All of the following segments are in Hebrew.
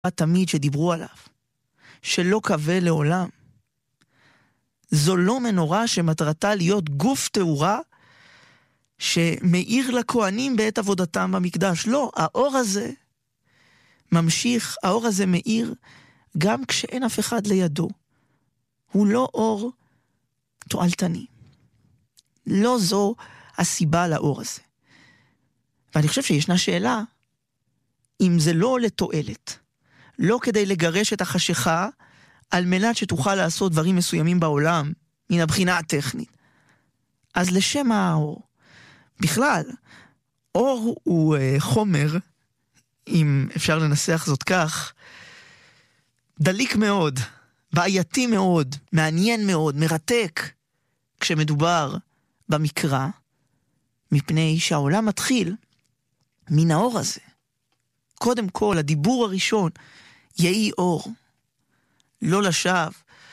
תמיד שדיברו עליו, שלא קווה לעולם. זו לא מנורה שמטרתה להיות גוף תאורה שמאיר לכהנים בעת עבודתם במקדש. לא, האור הזה ממשיך, האור הזה מאיר גם כשאין אף אחד לידו. הוא לא אור תועלתני. לא זו הסיבה לאור הזה. ואני חושב שישנה שאלה, אם זה לא לתועלת, לא כדי לגרש את החשיכה, על מנת שתוכל לעשות דברים מסוימים בעולם, מן הבחינה הטכנית. אז לשם מה האור? בכלל, אור הוא חומר, אם אפשר לנסח זאת כך, דליק מאוד, בעייתי מאוד, מעניין מאוד, מרתק, כשמדובר במקרא, מפני שהעולם מתחיל מן האור הזה. קודם כל, הדיבור הראשון, יהי אור. לא לשווא,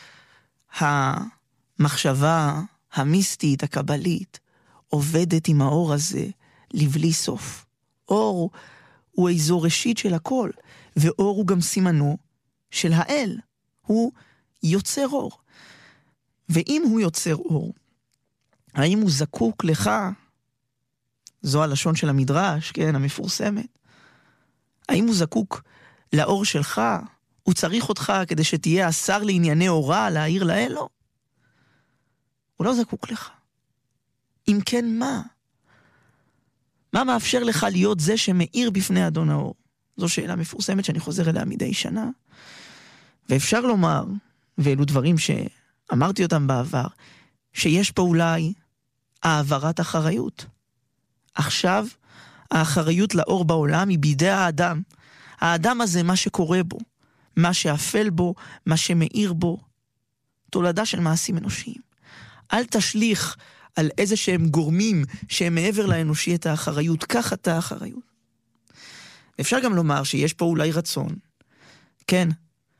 המחשבה המיסטית, הקבלית, עובדת עם האור הזה לבלי סוף. אור הוא איזו ראשית של הכל, ואור הוא גם סימנו של האל. הוא יוצר אור. ואם הוא יוצר אור, האם הוא זקוק לך? זו הלשון של המדרש, כן, המפורסמת. האם הוא זקוק לאור שלך? הוא צריך אותך כדי שתהיה השר לענייני אורה, להעיר לאל? לא. הוא לא זקוק לך. אם כן, מה? מה מאפשר לך להיות זה שמאיר בפני אדון האור? זו שאלה מפורסמת שאני חוזר אליה מדי שנה. ואפשר לומר, ואלו דברים שאמרתי אותם בעבר, שיש פה אולי העברת אחריות. עכשיו, האחריות לאור בעולם היא בידי האדם. האדם הזה, מה שקורה בו, מה שאפל בו, מה שמאיר בו, תולדה של מעשים אנושיים. אל תשליך על איזה שהם גורמים שהם מעבר לאנושי את האחריות. קח את האחריות. אפשר גם לומר שיש פה אולי רצון, כן,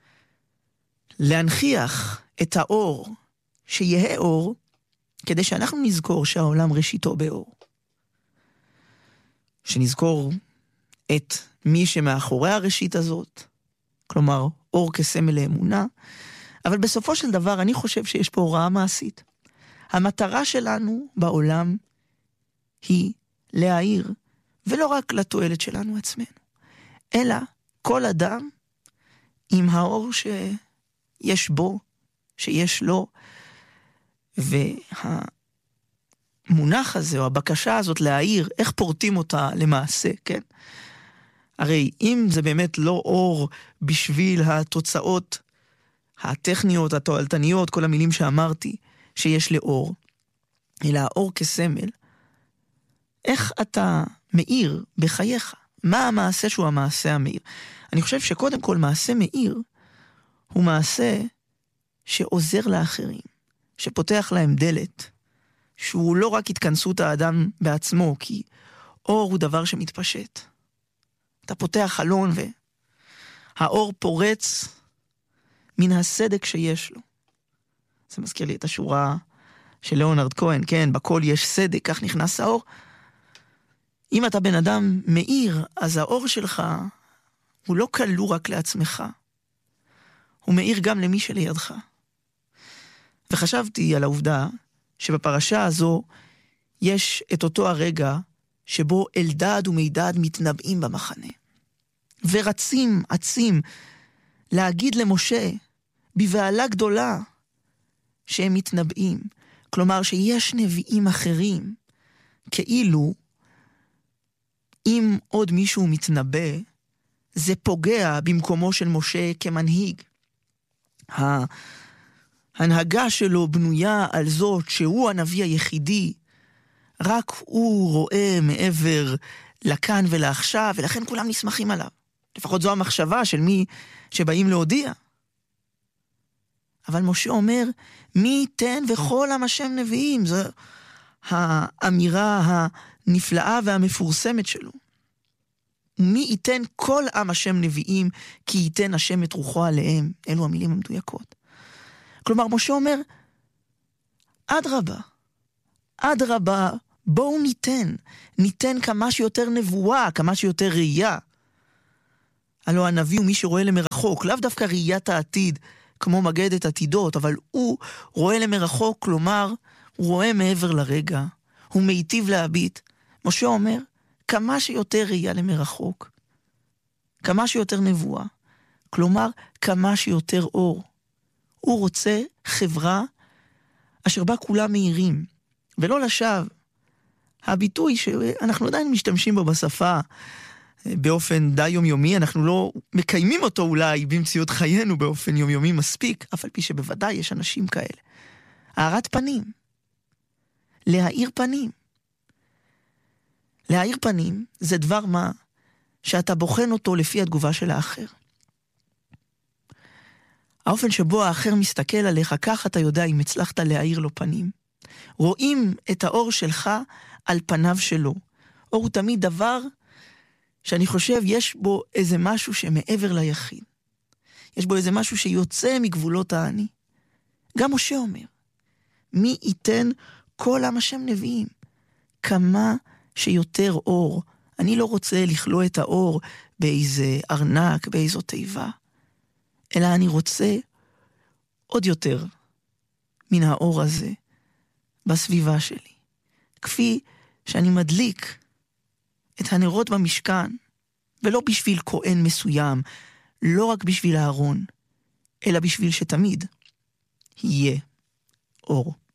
להנכיח את האור, שיהיה אור, כדי שאנחנו נזכור שהעולם ראשיתו באור. שנזכור את מי שמאחורי הראשית הזאת, כלומר, אור כסמל לאמונה, אבל בסופו של דבר אני חושב שיש פה הוראה מעשית. המטרה שלנו בעולם היא להאיר, ולא רק לתועלת שלנו עצמנו, אלא כל אדם עם האור שיש בו, שיש לו, והמונח הזה או הבקשה הזאת להאיר, איך פורטים אותה למעשה, כן? הרי אם זה באמת לא אור בשביל התוצאות הטכניות, התועלתניות, כל המילים שאמרתי שיש לאור, אלא האור כסמל, איך אתה מאיר בחייך? מה המעשה שהוא המעשה המאיר? אני חושב שקודם כל מעשה מאיר הוא מעשה שעוזר לאחרים, שפותח להם דלת, שהוא לא רק התכנסות האדם בעצמו, כי אור הוא דבר שמתפשט. אתה פותח חלון והאור פורץ מן הסדק שיש לו. זה מזכיר לי את השורה של ליאונרד כהן, כן, בכל יש סדק, כך נכנס האור. אם אתה בן אדם מאיר, אז האור שלך הוא לא כלוא רק לעצמך. הוא מאיר גם למי שלידך. וחשבתי על העובדה שבפרשה הזו יש את אותו הרגע שבו אלדד ומידד מתנבאים במחנה. ורצים, עצים, להגיד למשה בבעלה גדולה שהם מתנבאים. כלומר שיש נביאים אחרים, כאילו אם עוד מישהו מתנבא, זה פוגע במקומו של משה כמנהיג. ההנהגה שלו בנויה על זאת שהוא הנביא היחידי, רק הוא רואה מעבר לכאן ולעכשיו, ולכן כולם נסמכים עליו. לפחות זו המחשבה של מי שבאים להודיע. אבל משה אומר, מי ייתן וכל עם השם נביאים? זו האמירה הנפלאה והמפורסמת שלו. מי ייתן כל עם השם נביאים, כי ייתן השם את רוחו עליהם. אלו המילים המדויקות. כלומר, משה אומר, אדרבה, בואו ניתן כמה שיותר נבואה, כמה שיותר ראייה. הלוא הנביא הוא מי שרואה למרחוק, לאו דווקא ראיית העתיד, כמו מגד את עתידות, אבל הוא רואה למרחוק, כלומר, הוא רואה מעבר לרגע, הוא מיטיב להביט. משה אומר, כמה שיותר ראייה למרחוק, כמה שיותר נבואה, כלומר, כמה שיותר אור. הוא רוצה חברה אשר בה כולם מהירים, ולא לשווא. הביטוי שאנחנו עדיין משתמשים בו בשפה, באופן די יומיומי, אנחנו לא מקיימים אותו אולי במציאות חיינו באופן יומיומי מספיק, אף על פי שבוודאי יש אנשים כאלה. הארת פנים. להאיר פנים. להאיר פנים זה דבר מה שאתה בוחן אותו לפי התגובה של האחר. האופן שבו האחר מסתכל עליך, כך אתה יודע אם הצלחת להאיר לו פנים. רואים את האור שלך על פניו שלו. אור הוא תמיד דבר שאני חושב יש בו איזה משהו שמעבר ליחיד. יש בו איזה משהו שיוצא מגבולות האני. גם משה אומר, מי ייתן כל עם השם נביאים? כמה שיותר אור. אני לא רוצה לכלוא את האור באיזה ארנק, באיזו תיבה. אלא אני רוצה עוד יותר מן האור הזה בסביבה שלי. כפי שאני מדליק את הנרות במשכן, ולא בשביל כהן מסוים, לא רק בשביל הארון, אלא בשביל שתמיד יהיה אור.